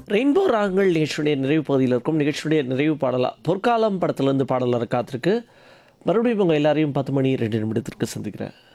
Rainbow ராகங்கள் நிகழ்ச்சியுடைய நிறைவு பகுதியில் இருக்கும். நிகழ்ச்சியுடைய நிறைவு பாடலாக பொற்காலம் படத்துலேருந்து பாடலர் காத்திருக்கு. மறுபடியும் உங்கள் எல்லாரையும் 10 மணி 2 நிமிடத்திற்கு சந்திக்கிறேன்.